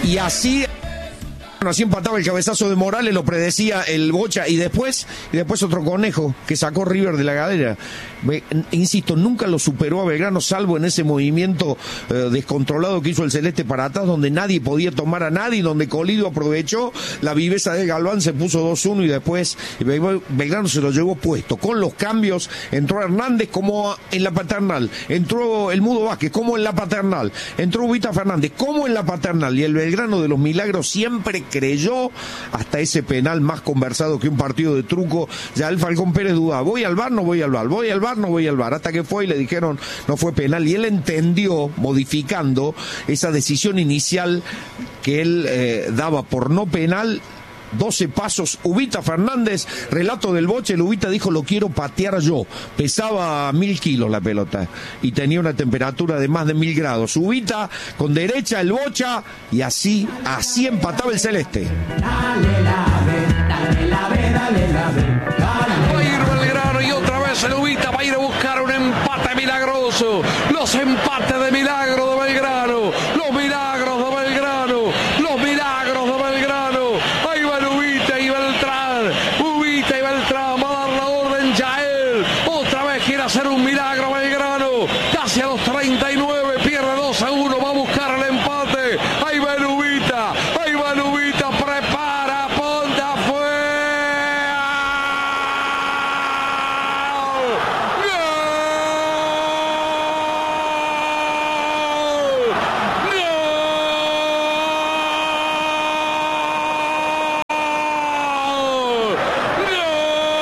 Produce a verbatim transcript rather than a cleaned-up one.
y así... Bueno, así empataba el cabezazo de Morales, lo predecía el Bocha, y después y después otro conejo que sacó River de la galera. Me, insisto, nunca lo superó a Belgrano, salvo en ese movimiento eh, descontrolado que hizo el Celeste para atrás, donde nadie podía tomar a nadie, donde Colidio aprovechó la viveza de Galván, se puso dos uno y después Belgrano se lo llevó puesto. Con los cambios entró Hernández como en la Paternal, entró el Mudo Vázquez como en la Paternal, entró Ubita Fernández como en la Paternal, y el Belgrano de los milagros siempre creyó, hasta ese penal más conversado que un partido de truco. Ya el Falcón Pérez dudaba, voy al bar, no voy al bar, voy al bar, no voy al bar, hasta que fue y le dijeron no fue penal, y él entendió, modificando esa decisión inicial que él eh, daba por no penal, doce pasos, Ubita Fernández, relato del Boche, el Ubita dijo lo quiero patear yo, pesaba mil kilos la pelota y tenía una temperatura de más de mil grados, Ubita con derecha, el Bocha, y así, así empataba el Celeste. Dale la ve, dale la ve, dale la ve, dale. Va a ir Belgrano y otra vez el Ubita va a ir a buscar un empate milagroso, los empates